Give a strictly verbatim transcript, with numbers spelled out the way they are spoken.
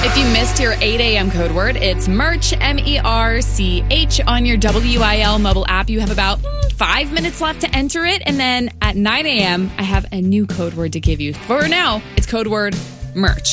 If you missed your eight a.m. code word, it's merch, M E R C H, on your W I L mobile app. You have about mm, five minutes left to enter it. And then at nine a.m., I have a new code word to give you. For now, it's code word merch.